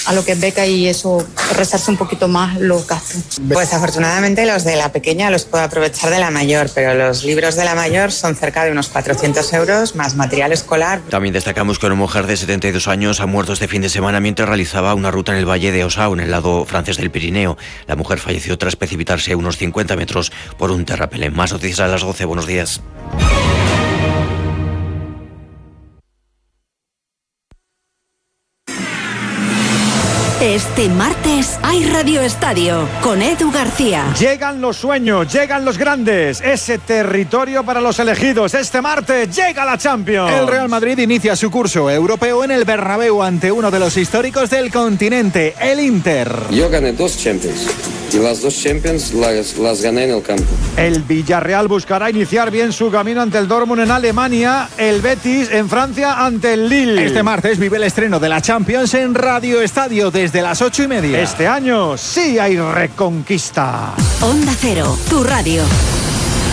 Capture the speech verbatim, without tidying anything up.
a lo que es beca y eso, rezarse un poquito más los gastos. Pues afortunadamente los de la pequeña los puedo aprovechar de la mayor, pero los libros de la mayor son cerca de unos cuatrocientos euros más material escolar. También destacamos que una mujer de setenta y dos años ha muerto este fin de semana mientras realizaba una ruta en el valle de Osao, en el lado francés del Pirineo. La mujer falleció tras precipitarse unos cincuenta metros por un terraplén. Más noticias a las doce. Buenos días. Este martes hay Radio Estadio con Edu García. Llegan los sueños, llegan los grandes, ese territorio para los elegidos. Este martes llega la Champions. El Real Madrid inicia su curso europeo en el Bernabéu ante uno de los históricos del continente, el Inter. Yo gané dos Champions y las dos Champions las, las gané en el campo. El Villarreal buscará iniciar bien su camino ante el Dortmund en Alemania, el Betis en Francia ante el Lille. Este martes vive el estreno de la Champions en Radio Estadio desde las ocho y media. Este año sí hay reconquista. Onda Cero, tu radio.